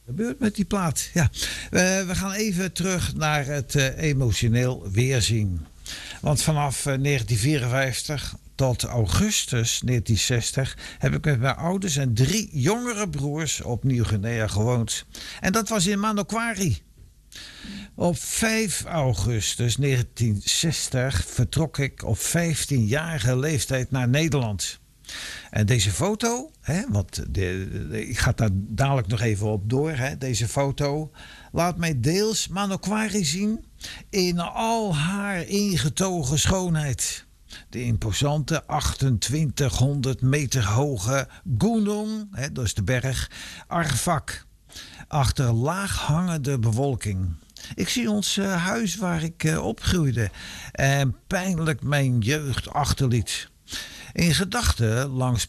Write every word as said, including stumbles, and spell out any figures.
Gebeurt met die plaat. Ja. Uh, we gaan even terug naar het uh, emotioneel weerzien. Want vanaf uh, negentien vierenvijftig tot augustus negentien zestig heb ik met mijn ouders en drie jongere broers op Nieuw-Guinea gewoond. En dat was in Manokwari. Op vijf augustus negentien zestig vertrok ik op vijftienjarige leeftijd naar Nederland. En deze foto, hè, want de, de, ik ga daar dadelijk nog even op door. Hè, deze foto laat mij deels Manokwari zien in al haar ingetogen schoonheid. De imposante achtentwintighonderd meter hoge Gunung, hè, dat is de berg, Arfak. Achter laag hangende bewolking. Ik zie ons uh, huis waar ik uh, opgroeide en pijnlijk mijn jeugd achterliet. In gedachten langs